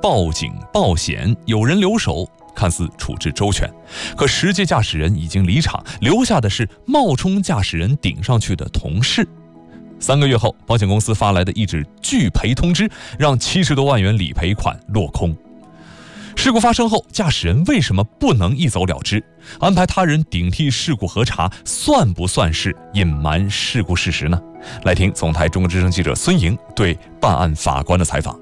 报警报险，有人留守，看似处置周全，可实际驾驶人已经离场，留下的是冒充驾驶人顶上去的同事。3个月后，保险公司发来的一纸拒赔通知，让70多万元理赔款落空。事故发生后，驾驶人为什么不能一走了之？安排他人顶替事故核查，算不算是隐瞒事故事实呢？来听总台中国之声记者孙莹对办案法官的采访。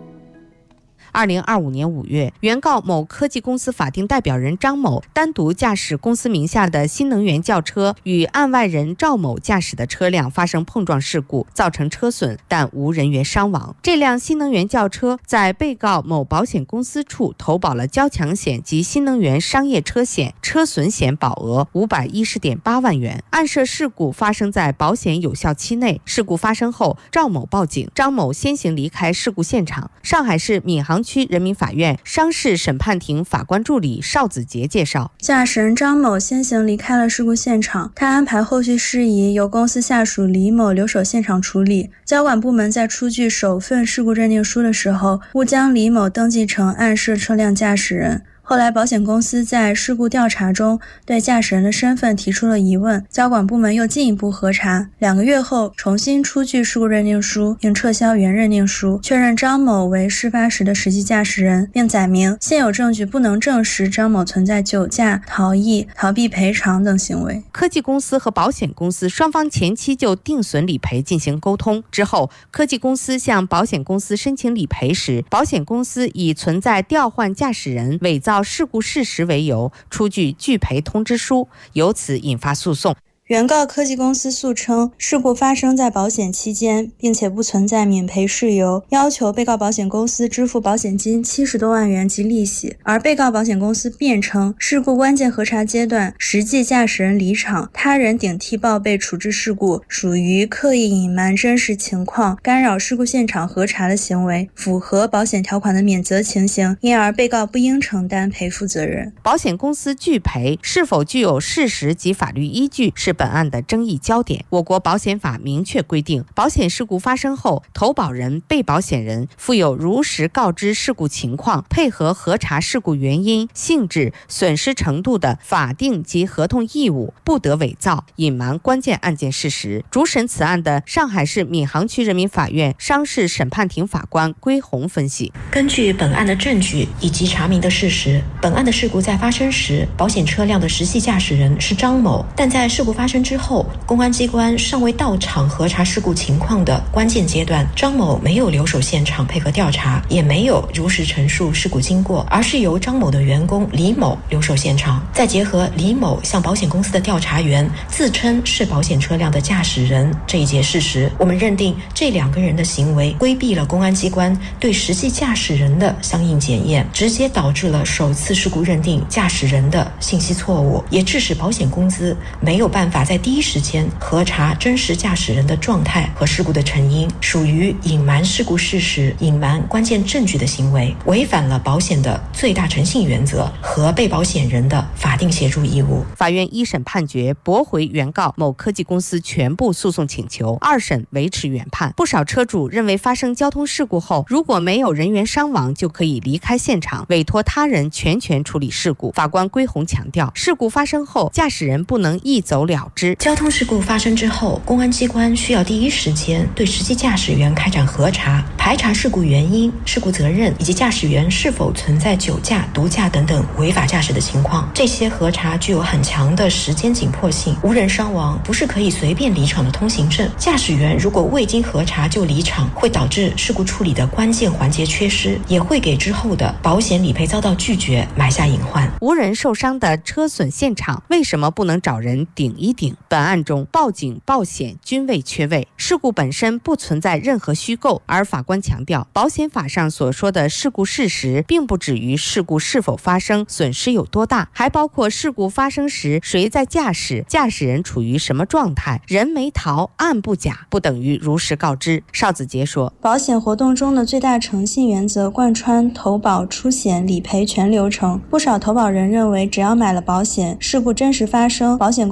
2025年5月，原告某科技公司法定代表人张某单独驾驶公司名下的新能源轿车与案外人赵某驾驶的车辆发生碰撞事故，造成车损，但无人员伤亡。这辆新能源轿车在被告某保险公司处投保了交强险及新能源商业车险车损险保额510.8万元。案涉事故发生在保险有效期内，事故发生后，赵某报警，张某先行离开事故现场。上海市闵行区人民法院商事审判庭法官助理邵子杰介绍， 驾驶人张某先行离开了事故现场，他安排后续事宜由公司下属李某留守现场处理。交管部门在出具首份事故认定书的时候，误将李某登记成案涉车辆驾驶人。后来保险公司在事故调查中对驾驶人的身份提出了疑问，交管部门又进一步核查，2个月后重新出具事故认定书，并撤销原认定书，确认张某为事发时的实际驾驶人，并载明现有证据不能证实张某存在酒驾、逃逸、逃避赔偿等行为。 科技公司和保险公司双方前期就定损理赔进行沟通，之后科技公司向保险公司申请理赔时，保险公司以存在调换驾驶人、伪造事故事实为由，出具拒赔通知书，由此引发诉讼。 原告科技公司诉称，事故发生在保险期间，并且不存在免赔事由，要求被告保险公司支付保险金70多万元及利息。而被告保险公司辩称，事故关键核查阶段，实际驾驶人离场，他人顶替报备处置事故，属于刻意隐瞒真实情况，干扰事故现场核查的行为，符合保险条款的免责情形，因而被告不应承担赔付责任。 保险公司拒赔是否具有事实及法律依据，是本案的争议焦点。我国保险法明确规定，保险事故发生后，投保人、被保险人负有如实告知事故情况，配合核查事故原因、性质、损失程度的法定及合同义务，不得伪造、隐瞒关键案件事实。主审此案的上海市闵行区人民法院商事审判庭法官归红分析， 根据本案的证据以及查明的事实，本案的事故在发生时，保险车辆的实际驾驶人是张某，但在事故发生之后，公安机关尚未到场核查事故情况的关键阶段，张某没有留守现场配合调查，也没有如实陈述事故经过，而是由张某的员工李某留守现场。再结合李某向保险公司的调查员自称是保险车辆的驾驶人这一节事实，我们认定这2个人的行为规避了公安机关对实际驾驶人的相应检验，直接导致了首次事故认定驾驶人的信息错误，也致使保险公司没有办法在第一时间核查真实驾驶人的状态和事故的成因，属于隐瞒事故事实、隐瞒关键证据的行为，违反了保险的最大诚信原则和被保险人的法定协助义务。 法院一审判决驳回原告某科技公司全部诉讼请求，2审维持原判。不少车主认为发生交通事故后，如果没有人员伤亡，就可以离开现场，委托他人全权处理事故。法官归红强调，事故发生后，驾驶人不能一走了之。 交通事故发生之后，公安机关需要第一时间对实际驾驶员开展核查，排查事故原因、事故责任以及驾驶员是否存在酒驾、毒驾等等违法驾驶的情况。这些核查具有很强的时间紧迫性，无人伤亡不是可以随便离场的通行证。驾驶员如果未经核查就离场，会导致事故处理的关键环节缺失，也会给之后的保险理赔遭到拒绝埋下隐患。 无人受伤的车损现场，为什么不能找人顶一顶？本案中报警报险均未缺位，事故本身不存在任何虚构，而法官强调，保险法上所说的事故事实并不止于事故是否发生、损失有多大，还包括事故发生时谁在驾驶、驾驶人处于什么状态，人没逃、案不假，不等于如实告知。邵子杰说， 保险活动中的最大诚信原则贯穿投保、出险、理赔全流程。不少投保人认为，只要买了保险，事故真实发生，保险公司就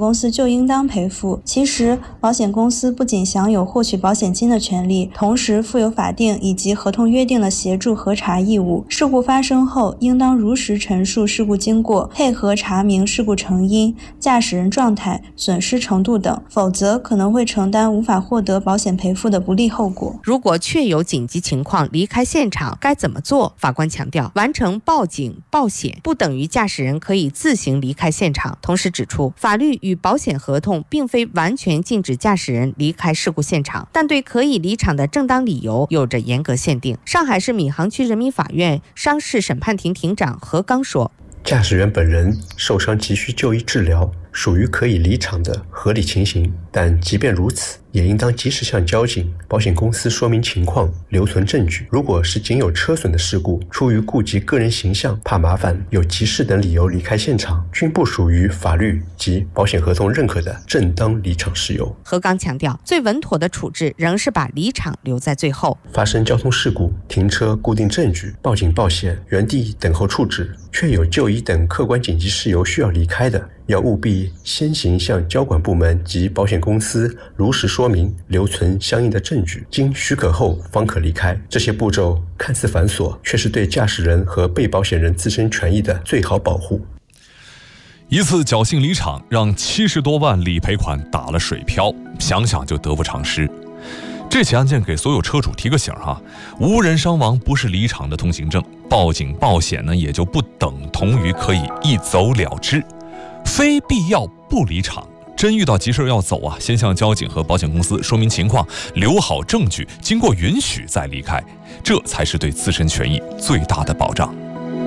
就应当赔付。其实，保险公司不仅享有获取保险金的权利，同时负有法定以及合同约定的协助核查义务。事故发生后，应当如实陈述事故经过，配合查明事故成因、驾驶人状态、损失程度等，否则可能会承担无法获得保险赔付的不利后果。 如果确有紧急情况离开现场，该怎么做？法官强调，完成报警报险不等于驾驶人可以自行离开现场。同时指出，法律与保险合同并非完全禁止驾驶人离开事故现场，但对可以离场的正当理由有着严格限定。上海市闵行区人民法院商事审判庭庭长何刚说， 驾驶员本人受伤急需就医治疗，属于可以离场的合理情形，但即便如此，也应当及时向交警、保险公司说明情况，留存证据。如果是仅有车损的事故，出于顾及个人形象、怕麻烦、有急事等理由离开现场，均不属于法律及保险合同认可的正当离场事由。 何刚强调，最稳妥的处置仍是把离场留在最后。 发生交通事故，停车固定证据、报警报险、原地等候处置，确有就医等客观紧急事由需要离开的，要务必先行向交管部门及保险公司如实说明，留存相应的证据，经许可后方可离开。这些步骤看似繁琐，却是对驾驶人和被保险人自身权益的最好保护。 一次侥幸离场，让70多万理赔款打了水漂，想想就得不偿失。这起案件给所有车主提个醒哈，无人伤亡不是离场的通行证，报警报险呢也就不等同于可以一走了之，非必要不离场。真遇到急事要走啊，先向交警和保险公司说明情况，留好证据，经过允许再离开，这才是对自身权益最大的保障。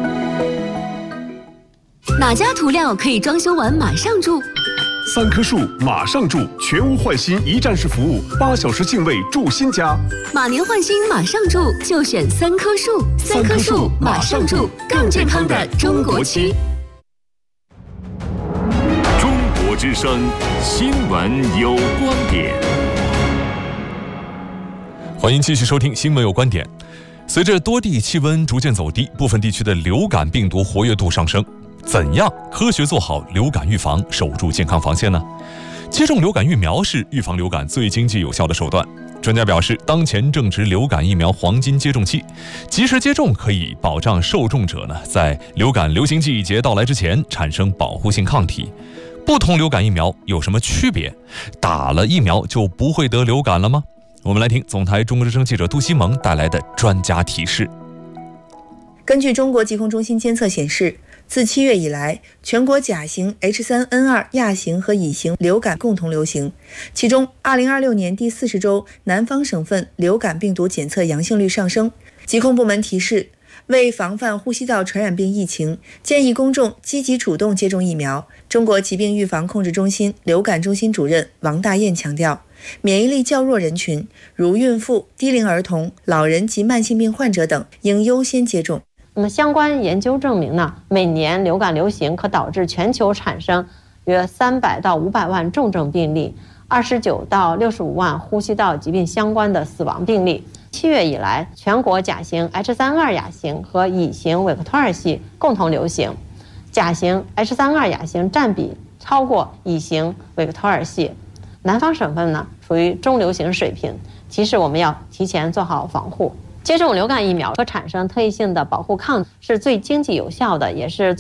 哪家涂料可以装修完马上住 ？3棵树马上住，全屋换新一站式服务，8小时净位住新家。 马年换新马上住，就选3棵树。3棵树马上住，更健康的中国区。 中国之声，新闻有观点。 欢迎继续收听新闻有观点。随着多地气温逐渐走低，部分地区的流感病毒活跃度上升。怎样科学做好流感预防，守住健康防线呢？接种流感疫苗是预防流感最经济有效的手段。专家表示，当前正值流感疫苗黄金接种期，及时接种可以保障受众者呢在流感流行季节到来之前产生保护性抗体。不同流感疫苗有什么区别？打了疫苗就不会得流感了吗？我们来听总台中国之声记者杜西蒙带来的专家提示。 根据中国疾控中心监测显示，自7月以来，全国甲型、H3N2 亚型和乙型流感共同流行。其中，2026年第40周，南方省份流感病毒检测阳性率上升。疾控部门提示，为防范呼吸道传染病疫情，建议公众积极主动接种疫苗。中国疾病预防控制中心流感中心主任王大雁强调，免疫力较弱人群，如孕妇、低龄儿童、老人及慢性病患者等，应优先接种。 那么相关研究证明呢，每年流感流行可导致全球产生约300到500万重症病例，29到65万呼吸道疾病相关的死亡病例。7月以来，全国甲型 H3N2 亚型和乙型韦克托尔系共同流行，甲型 H3N2 亚型占比超过乙型韦克托尔系。南方省份呢属于中流行水平，提示我们要提前做好防护。接种流感疫苗可产生特异性的保护抗体，是最经济有效的，也是